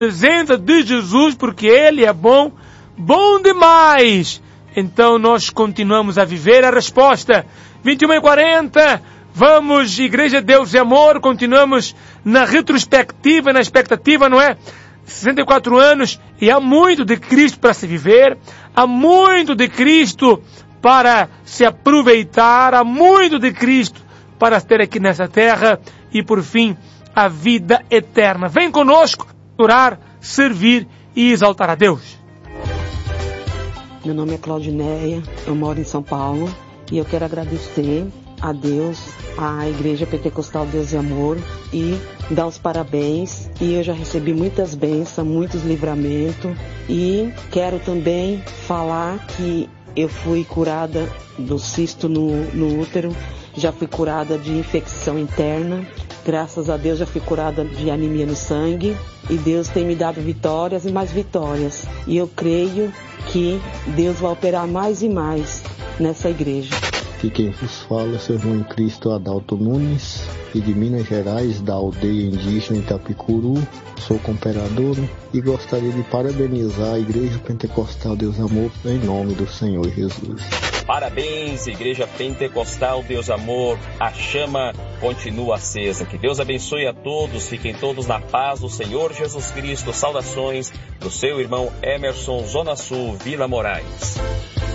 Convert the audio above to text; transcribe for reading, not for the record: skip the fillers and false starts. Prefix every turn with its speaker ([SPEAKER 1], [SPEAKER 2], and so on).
[SPEAKER 1] presença de Jesus, porque Ele é bom, bom demais. Então nós continuamos a viver a resposta. 21h40, vamos, Igreja Deus e Amor, continuamos na retrospectiva, na expectativa, não é? 64 anos, e há muito de Cristo para se viver, há muito de Cristo para se aproveitar, há muito de Cristo para ter aqui nessa terra, e por fim, a vida eterna. Vem conosco, orar, servir e exaltar a Deus.
[SPEAKER 2] Meu nome é Claudineia, eu moro em São Paulo, e eu quero agradecer a Deus, à Igreja Pentecostal Deus e Amor, e dar os parabéns. E eu já recebi muitas bênçãos, muitos livramentos, e quero também falar que eu fui curada do cisto no útero, já fui curada de infecção interna, graças a Deus já fui curada de anemia no sangue, e Deus tem me dado vitórias e mais vitórias, e eu creio que Deus vai operar mais e mais nessa igreja.
[SPEAKER 3] Aqui quem vos fala é seu irmão em Cristo Adalto Nunes, e de Minas Gerais, da aldeia indígena Itapicuru. Sou cooperador e gostaria de parabenizar a Igreja Pentecostal Deus Amor em nome do Senhor Jesus.
[SPEAKER 4] Parabéns, Igreja Pentecostal Deus Amor, a chama continua acesa. Que Deus abençoe a todos, fiquem todos na paz do Senhor Jesus Cristo. Saudações do seu irmão Emerson, Zona Sul, Vila Moraes.